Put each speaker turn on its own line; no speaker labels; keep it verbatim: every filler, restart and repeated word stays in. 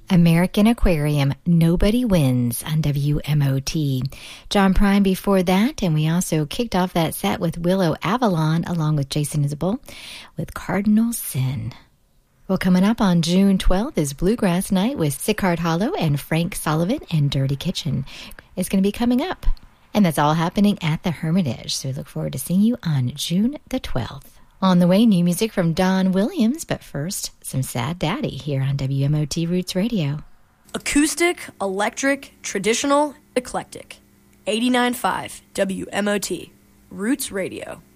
American Aquarium, Nobody Wins on W M O T. John Prine before that, and we also kicked off that set with Willow Avalon along with Jason Isbell with Cardinal Sin. Well, coming up on June twelfth is Bluegrass Night with Sicard Hollow and Frank Sullivan and Dirty Kitchen. It's going to be coming up, and that's all happening at the Hermitage, so we look forward to seeing you on June the twelfth. On the way, new music from Don Williams, but first, some Sad Daddy here on W M O T Roots Radio.
Acoustic, electric, traditional, eclectic. eighty-nine point five W M O T Roots Radio.